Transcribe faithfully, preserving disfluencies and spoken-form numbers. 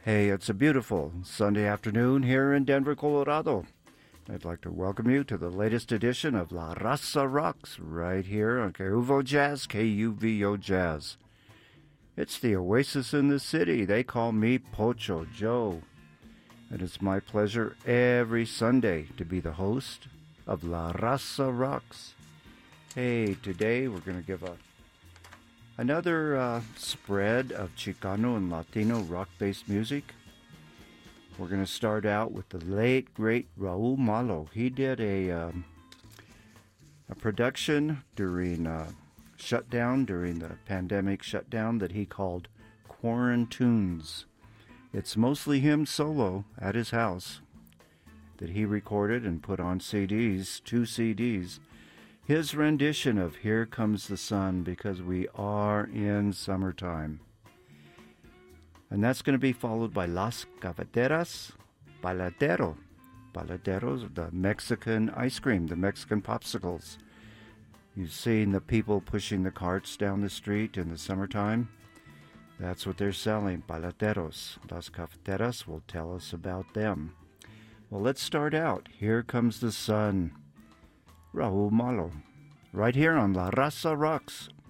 Hey, it's a beautiful Sunday afternoon here in Denver, Colorado. I'd like to welcome you to the latest edition of La Raza Rocks right here on K U V O Jazz, K U V O Jazz. It's the oasis in the city. They call me Pocho Joe. And it's my pleasure every Sunday to be the host of La Raza Rocks. Hey, today we're going to give a Another uh, spread of Chicano and Latino rock-based music. We're going to start out with the late, great Raul Malo. He did a um, a production during uh, shutdown, during the pandemic shutdown that he called Quarantunes. It's mostly him solo at his house that he recorded and put on C Ds, two C Ds. His rendition of Here Comes the Sun, because we are in summertime. And that's going to be followed by Las Cafeteras Baladero. Baladeros, the Mexican ice cream, the Mexican popsicles. You've seen the people pushing the carts down the street in the summertime. That's what they're selling, Baladeros. Las Cafeteras will tell us about them. Well, let's start out. Here Comes the Sun. Raul Malo, right here on La Raza Rocks.